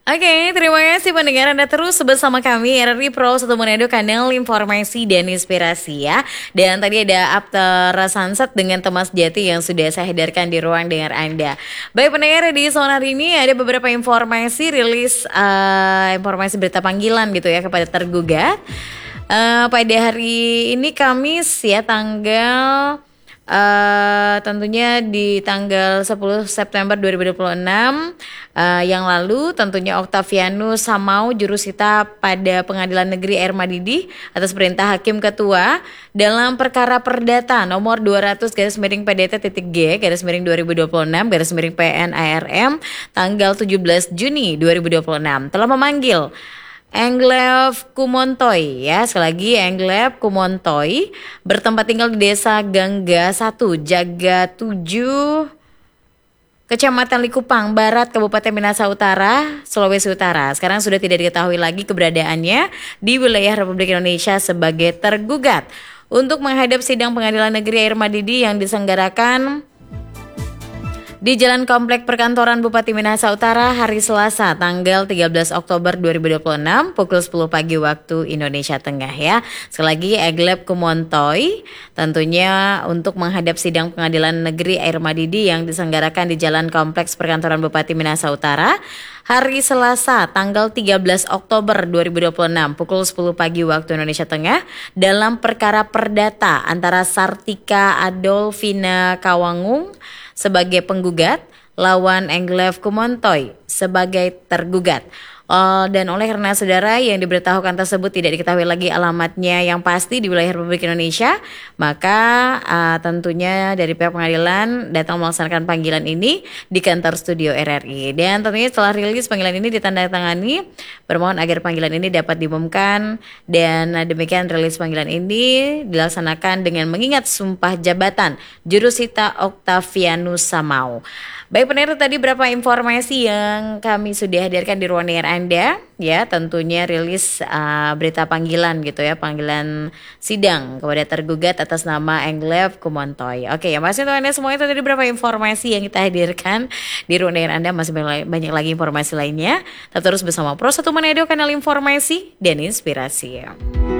Oke, terima kasih pendengar Anda terus bersama kami RRI Pro 1 Manado, kanal informasi dan inspirasi ya. Dan tadi ada After Sunset dengan Temas Jati yang sudah saya hadirkan di ruang dengar Anda. Baik pendengar, di sore hari ini ada beberapa informasi rilis informasi berita panggilan gitu ya kepada tergugat. Pada hari ini Kamis ya, tanggal tentunya di tanggal 10 September 2026 yang lalu, tentunya Oktavianus Samau jurusita pada Pengadilan Negeri Air Madidi atas perintah Hakim Ketua dalam perkara perdata nomor 200/PDT-G/2026/PN tanggal 17 Juni 2026 telah memanggil Englev Kumontoy ya, sekali lagi Englev Kumontoy bertempat tinggal di Desa Gangga 1, Jaga 7, Kecamatan Likupang Barat, Kabupaten Minahasa Utara, Sulawesi Utara. Sekarang sudah tidak diketahui lagi keberadaannya di wilayah Republik Indonesia sebagai tergugat untuk menghadap sidang Pengadilan Negeri Air Madidi yang diselenggarakan di Jalan Komplek Perkantoran Bupati Minahasa Utara hari Selasa tanggal 13 Oktober 2026 pukul 10 pagi waktu Indonesia Tengah ya. Sekali lagi Englev Kumontoy tentunya untuk menghadap sidang Pengadilan Negeri Air Madidi yang diselenggarakan di Jalan Kompleks Perkantoran Bupati Minahasa Utara hari Selasa tanggal 13 Oktober 2026 pukul 10 pagi waktu Indonesia Tengah dalam perkara perdata antara Sartika Adolfina Kawangung sebagai penggugat lawan Englev Kumontoy sebagai tergugat. Dan oleh karena saudara yang diberitahukan tersebut tidak diketahui lagi alamatnya yang pasti di wilayah Republik Indonesia, maka tentunya dari pihak pengadilan datang melaksanakan panggilan ini di kantor studio RRI. Dan tentunya setelah rilis panggilan ini ditandatangani, bermohon agar panggilan ini dapat diumumkan, dan demikian rilis panggilan ini dilaksanakan dengan mengingat sumpah jabatan jurusita Oktavianus Samau. Baik pendengar, tadi berapa informasi yang kami sudah hadirkan di ruang dengar Anda ya, tentunya rilis berita panggilan gitu ya, panggilan sidang kepada tergugat atas nama Englev Kumontoy. Oke ya, masih untuk Anda semua, itu tadi berapa informasi yang kita hadirkan di ruang dengar Anda. Masih banyak lagi informasi lainnya. Tetap terus bersama Pro 1 Manado, kanal informasi dan inspirasi ya.